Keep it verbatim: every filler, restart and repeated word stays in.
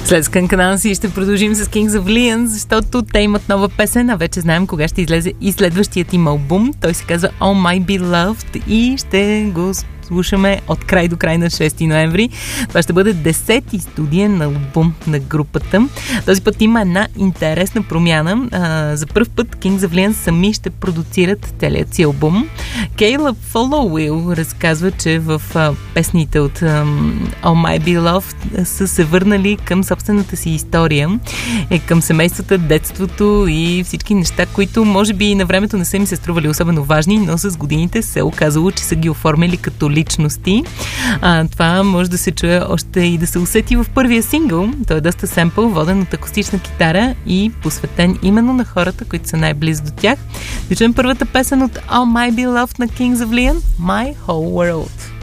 След Сканкананси ще продължим с Kings of Leon, защото те имат нова песен, а вече знаем кога ще излезе и следващият им албум. Той се казва All My Beloved и ще го слушаме от край до край на шести ноември. Това ще бъде десети студиен албум на групата. Този път има една интересна промяна. А, за първ път Kings of Leon сами ще продуцират целият си албум. Caleb Followill разказва, че в а, песните от а, All My Beloved са се върнали към собствената си история, е, към семействата, детството и всички неща, които може би на времето не са им се стрували особено важни, но с годините се е оказало, че са ги оформили като личности. А, това може да се чуе още и да се усети в първия сингъл. Той е доста семпъл, воден от акустична китара и посветен именно на хората, които са най-близо до тях. Да чуем първата песен от All My Beloved на Kings of Leon, My Whole World.